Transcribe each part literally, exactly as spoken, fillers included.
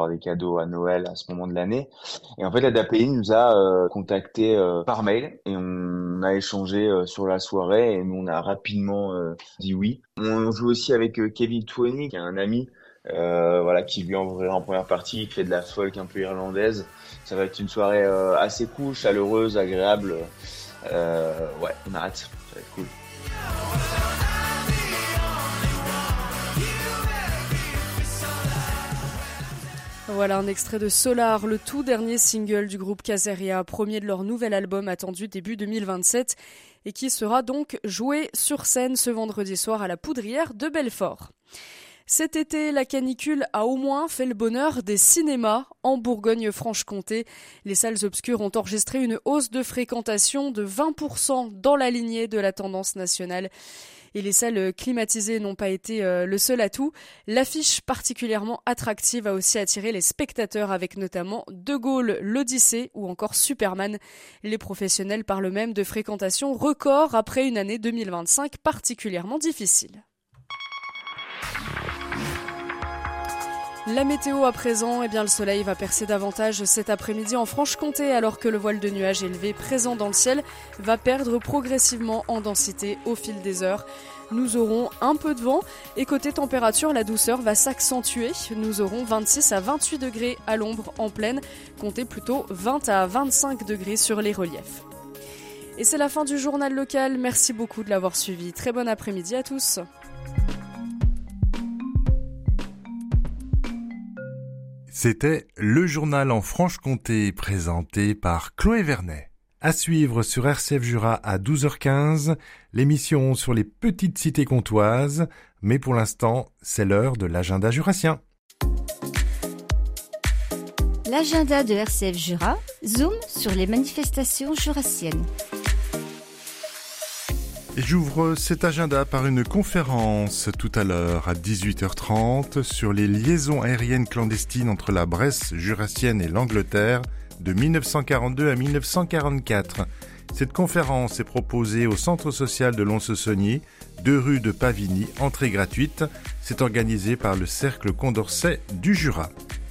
avoir des cadeaux à Noël à ce moment de l'année. Et en fait, la D A P I nous a euh, contactés euh, par mail et on a échangé euh, sur la soirée et nous on a rapidement euh, dit oui. On joue aussi avec euh, Kevin Twoney, qui est un ami, euh, voilà, qui lui enverra en première partie, qui fait de la folk un peu irlandaise. Ça va être une soirée euh, assez cool, chaleureuse, agréable. Euh, ouais, on a hâte, ça va être cool. Voilà un extrait de Solar, le tout dernier single du groupe Caseria, premier de leur nouvel album attendu début deux mille vingt-sept et qui sera donc joué sur scène ce vendredi soir à la Poudrière de Belfort. Cet été, la canicule a au moins fait le bonheur des cinémas en Bourgogne-Franche-Comté. Les salles obscures ont enregistré une hausse de fréquentation de vingt pour cent dans la lignée de la tendance nationale. Et les salles climatisées n'ont pas été euh, le seul atout. L'affiche particulièrement attractive a aussi attiré les spectateurs avec notamment De Gaulle, l'Odyssée ou encore Superman. Les professionnels parlent même de fréquentation record après une année deux mille vingt-cinq particulièrement difficile. La météo à présent, eh bien le soleil va percer davantage cet après-midi en Franche-Comté alors que le voile de nuages élevé présent dans le ciel va perdre progressivement en densité au fil des heures. Nous aurons un peu de vent et côté température, la douceur va s'accentuer. Nous aurons vingt-six à vingt-huit degrés à l'ombre en plaine, comptez plutôt vingt à vingt-cinq degrés sur les reliefs. Et c'est la fin du journal local, merci beaucoup de l'avoir suivi. Très bon après-midi à tous. C'était le journal en Franche-Comté présenté par Chloé Vernet. À suivre sur R C F Jura à douze heures quinze, l'émission sur les petites cités comtoises, mais pour l'instant, c'est l'heure de l'agenda jurassien. L'agenda de R C F Jura, zoom sur les manifestations jurassiennes. J'ouvre cet agenda par une conférence tout à l'heure à dix-huit heures trente sur les liaisons aériennes clandestines entre la Bresse jurassienne et l'Angleterre de dix-neuf cent quarante-deux à dix-neuf cent quarante-quatre. Cette conférence est proposée au Centre social de Lons-le-Saunier, deux rue de Pavigny, entrée gratuite. C'est organisé par le Cercle Condorcet du Jura.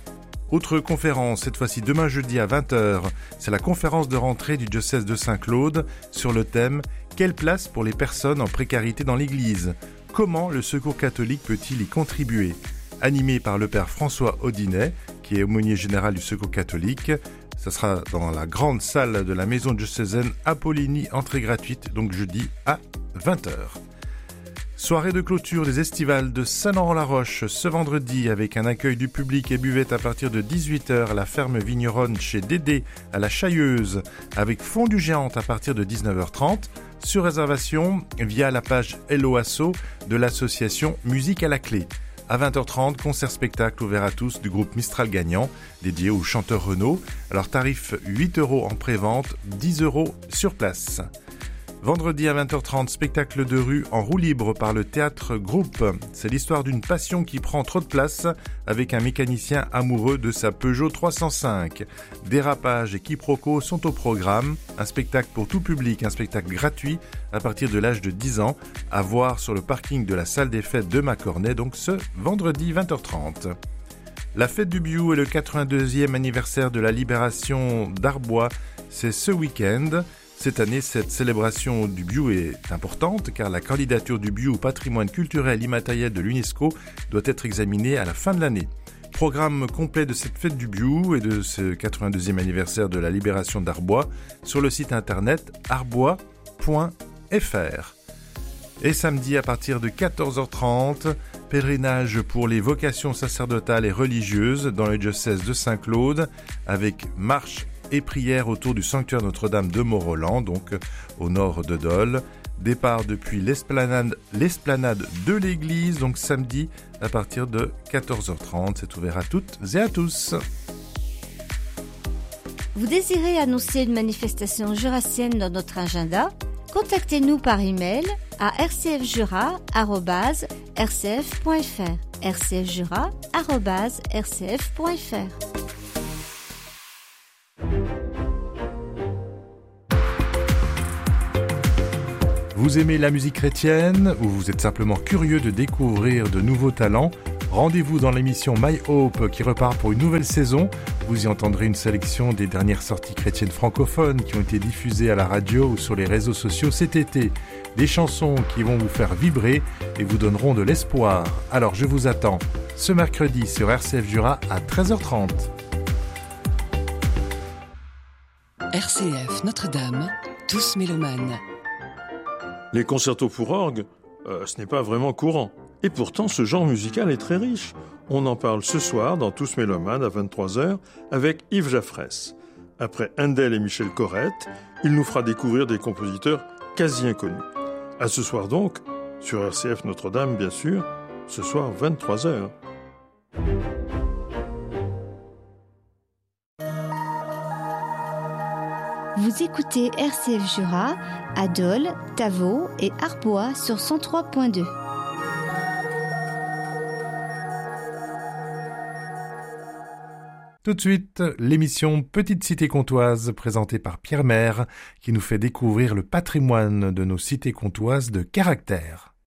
Autre conférence, cette fois-ci demain jeudi à vingt heures, c'est la conférence de rentrée du diocèse de Saint-Claude sur le thème « Quelle place pour les personnes en précarité dans l'Église ? Comment le Secours catholique peut-il y contribuer ?» Animé par le père François Audinet, qui est aumônier général du Secours catholique. Ça sera dans la grande salle de la maison diocésaine Apollinie, entrée gratuite, donc jeudi à vingt heures. Soirée de clôture des estivales de Saint-Laurent-la-Roche ce vendredi avec un accueil du public et buvette à partir de dix-huit heures à la ferme vigneronne chez Dédé à la Chailleuse avec fondue géante à partir de dix-neuf heures trente sur réservation via la page Hello Asso de l'association Musique à la Clé. À vingt heures trente, concert-spectacle ouvert à tous du groupe Mistral Gagnant dédié au chanteur Renaud. Alors tarif huit euros en pré-vente, dix euros sur place. Vendredi à vingt heures trente, spectacle de rue en roue libre par le théâtre Groupe. C'est l'histoire d'une passion qui prend trop de place avec un mécanicien amoureux de sa Peugeot trois cent cinq. Dérapage et quiproquos sont au programme. Un spectacle pour tout public, un spectacle gratuit à partir de l'âge de dix ans, à voir sur le parking de la salle des fêtes de Macornet, donc ce vendredi vingt heures trente. La fête du Biou et le quatre-vingt-deuxième anniversaire de la libération d'Arbois, c'est ce week-end. Cette année, cette célébration du Biou est importante car la candidature du Biou au patrimoine culturel immatériel de l'UNESCO doit être examinée à la fin de l'année. Programme complet de cette fête du Biou et de ce quatre-vingt-deuxième anniversaire de la libération d'Arbois sur le site internet arbois point f r. Et samedi à partir de quatorze heures trente, pèlerinage pour les vocations sacerdotales et religieuses dans le diocèse de Saint-Claude avec marche et prière autour du sanctuaire Notre-Dame de Mont-Roland, donc au nord de Dole. Départ depuis l'esplanade, l'esplanade de l'église, donc samedi à partir de quatorze heures trente. C'est ouvert à toutes et à tous. Vous désirez annoncer une manifestation jurassienne dans notre agenda ? Contactez-nous par email à r c f jura arobase r c f point f r r c f jura arobase r c f point f r. Vous aimez la musique chrétienne ou vous êtes simplement curieux de découvrir de nouveaux talents? Rendez-vous dans l'émission My Hope qui repart pour une nouvelle saison. Vous y entendrez une sélection des dernières sorties chrétiennes francophones qui ont été diffusées à la radio ou sur les réseaux sociaux cet été. Des chansons qui vont vous faire vibrer et vous donneront de l'espoir. Alors je vous attends ce mercredi sur R C F Jura à treize heures trente. R C F Notre-Dame, tous mélomanes. Les concertos pour orgue, euh, ce n'est pas vraiment courant. Et pourtant, ce genre musical est très riche. On en parle ce soir dans Tous mélomanes à vingt-trois heures avec Yves Jaffrès. Après Handel et Michel Corrette, il nous fera découvrir des compositeurs quasi inconnus. À ce soir donc, sur R C F Notre-Dame bien sûr, ce soir vingt-trois heures. Vous écoutez R C F Jura à Dole, Tavaux et Arbois sur cent trois point deux. Tout de suite, l'émission Petite Cité Comtoise présentée par Pierre Maire qui nous fait découvrir le patrimoine de nos cités comtoises de caractère.